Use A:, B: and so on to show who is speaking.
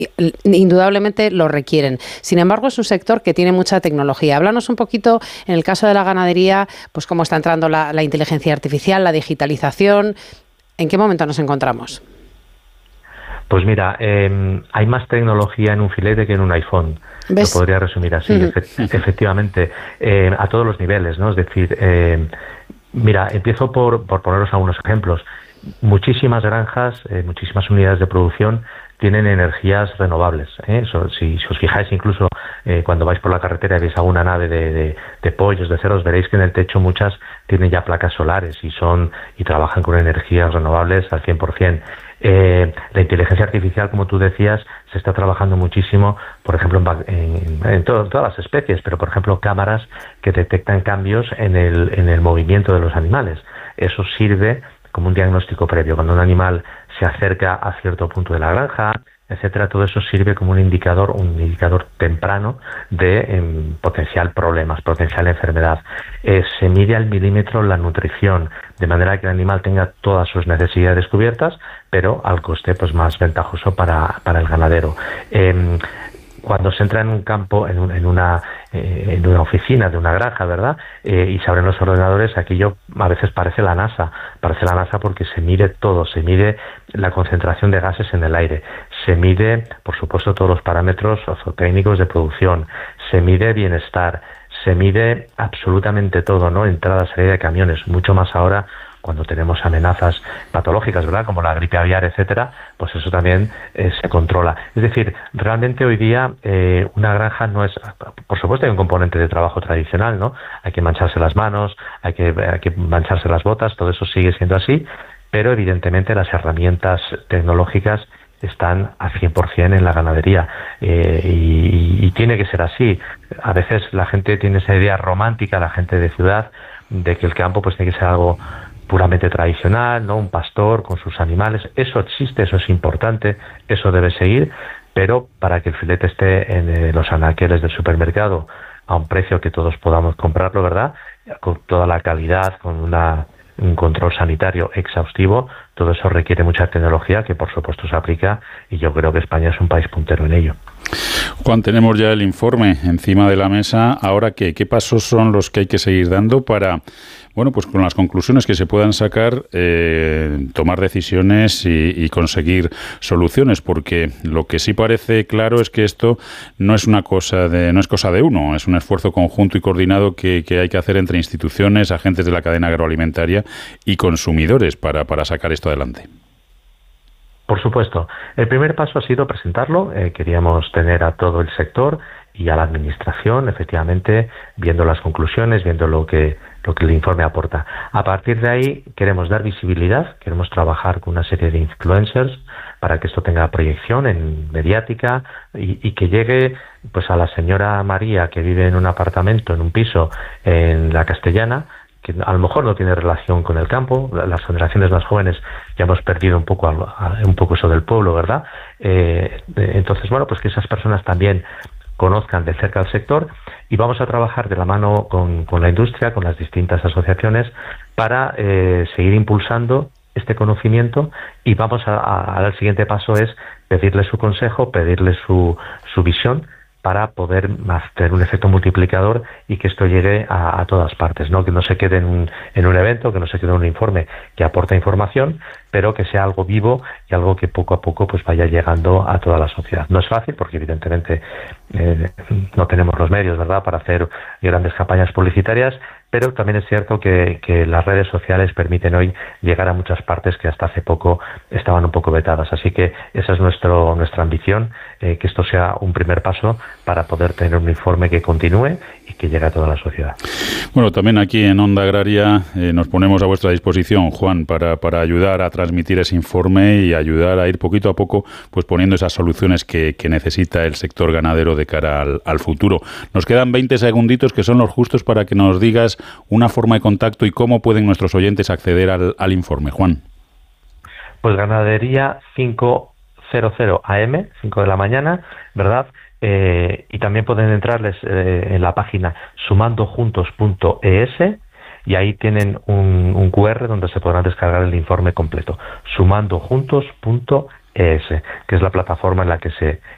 A: indudablemente lo requieren. Sin embargo, es un sector que tiene mucha tecnología. Háblanos un poquito, en el caso de la ganadería, pues cómo está entrando la inteligencia artificial, la digitalización. ¿En qué momento nos encontramos?
B: Pues mira, hay más tecnología en un filete que en un iPhone.
A: ¿Ves?
B: Lo podría resumir así, efectivamente, a todos los niveles, ¿no? Es decir, mira, empiezo por poneros algunos ejemplos. Muchísimas granjas, muchísimas unidades de producción tienen energías renovables. Si os fijáis, incluso cuando vais por la carretera y veis alguna nave de pollos, de cerdos, veréis que en el techo muchas tienen ya placas solares y trabajan con energías renovables al 100%. La inteligencia artificial, como tú decías, se está trabajando muchísimo, por ejemplo, en todas las especies, pero por ejemplo cámaras que detectan cambios en el movimiento de los animales. Eso sirve como un diagnóstico previo. Cuando un animal se acerca a cierto punto de la granja, etcétera, todo eso sirve como un indicador temprano de potencial problemas, potencial enfermedad. Se mide al milímetro la nutrición, de manera que el animal tenga todas sus necesidades cubiertas, pero al coste pues más ventajoso para el ganadero. Cuando se entra en un campo, en una oficina de una granja, ¿verdad? Y se abren los ordenadores, aquello a veces parece la NASA porque se mide todo, se mide la concentración de gases en el aire, se mide, por supuesto, todos los parámetros sociotécnicos de producción, se mide bienestar, se mide absolutamente todo, ¿no? Entrada, salida de camiones, mucho más ahora cuando tenemos amenazas patológicas, ¿verdad?, como la gripe aviar, etcétera, pues eso también se controla. Es decir, realmente hoy día una granja no es, por supuesto hay un componente de trabajo tradicional, ¿no? Hay que mancharse las manos, hay que mancharse las botas, todo eso sigue siendo así, pero evidentemente las herramientas tecnológicas están al 100% en la ganadería y tiene que ser así. A veces la gente tiene esa idea romántica, la gente de ciudad, de que el campo pues tiene que ser algo puramente tradicional, ¿no? Un pastor con sus animales. Eso existe, eso es importante, eso debe seguir, pero para que el filete esté en los anaqueles del supermercado a un precio que todos podamos comprarlo, ¿verdad?, con toda la calidad, con un control sanitario exhaustivo, todo eso requiere mucha tecnología que por supuesto se aplica y yo creo que España es un país puntero en ello.
C: Juan, tenemos ya el informe encima de la mesa. Ahora, ¿qué pasos son los que hay que seguir dando para, bueno, pues con las conclusiones que se puedan sacar, tomar decisiones y conseguir soluciones? Porque lo que sí parece claro es que esto no es cosa de uno, es un esfuerzo conjunto y coordinado que hay que hacer entre instituciones, agentes de la cadena agroalimentaria y consumidores para sacar esto adelante.
B: Por supuesto. El primer paso ha sido presentarlo. Queríamos tener a todo el sector y a la administración, efectivamente, viendo las conclusiones, viendo lo que el informe aporta. A partir de ahí queremos dar visibilidad, queremos trabajar con una serie de influencers para que esto tenga proyección mediática y que llegue pues a la señora María que vive en un apartamento, en un piso en la Castellana, que a lo mejor no tiene relación con el campo. Las generaciones más jóvenes ya hemos perdido un poco eso del pueblo, ¿verdad? Entonces, bueno, pues que esas personas también conozcan de cerca el sector y vamos a trabajar de la mano con la industria, con las distintas asociaciones para seguir impulsando este conocimiento y vamos al siguiente paso es pedirle su consejo, pedirle su visión para poder tener un efecto multiplicador y que esto llegue a todas partes, ¿no? Que no se quede en un evento, que no se quede en un informe que aporta información, pero que sea algo vivo y algo que poco a poco pues vaya llegando a toda la sociedad. No es fácil porque evidentemente no tenemos los medios, ¿verdad?, para hacer grandes campañas publicitarias, pero también es cierto que las redes sociales permiten hoy llegar a muchas partes que hasta hace poco estaban un poco vetadas. Así que esa es nuestra ambición, que esto sea un primer paso para poder tener un informe que continúe y que llegue a toda la sociedad.
C: Bueno, también aquí en Onda Agraria nos ponemos a vuestra disposición, Juan, para ayudar a transmitir ese informe y ayudar a ir poquito a poco pues poniendo esas soluciones que necesita el sector ganadero de cara al futuro. Nos quedan 20 segunditos que son los justos para que nos digas una forma de contacto y cómo pueden nuestros oyentes acceder al informe, Juan.
B: Pues Ganadería 500 AM, 5 de la mañana, ¿verdad? Y también pueden entrarles en la página sumandojuntos.es y ahí tienen un QR donde se podrán descargar el informe completo. sumandojuntos.es, que es la plataforma en la que se